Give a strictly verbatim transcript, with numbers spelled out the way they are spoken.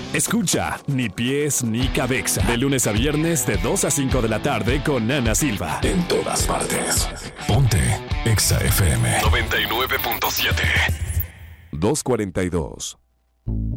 Escucha Ni Pies Ni Cabeza. De lunes a viernes de dos a cinco de la tarde con Ana Silva. En todas partes. Ponte Exa F M noventa y nueve punto siete. dos cuarenta y dos.